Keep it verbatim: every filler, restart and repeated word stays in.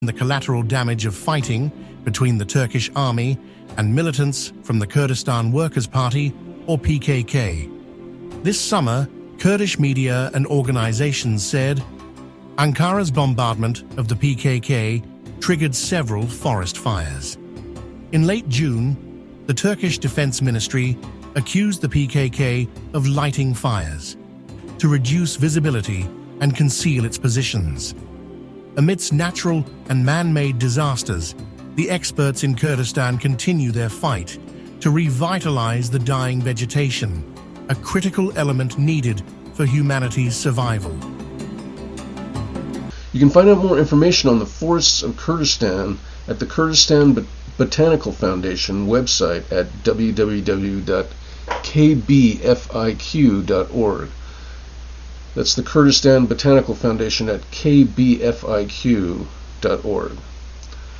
the collateral damage of fighting between the Turkish army and militants from the Kurdistan Workers' Party, or P K K. This summer, Kurdish media and organizations said Ankara's bombardment of the P K K triggered several forest fires. In late June, the Turkish Defense Ministry accused the P K K of lighting fires to reduce visibility and conceal its positions. Amidst natural and man-made disasters, the experts in Kurdistan continue their fight to revitalize the dying vegetation, a critical element needed for humanity's survival. You can find out more information on the forests of Kurdistan at the Kurdistan Bot- Botanical Foundation website at w w w dot k b f i q dot org. That's the Kurdistan Botanical Foundation at k b f i q dot org.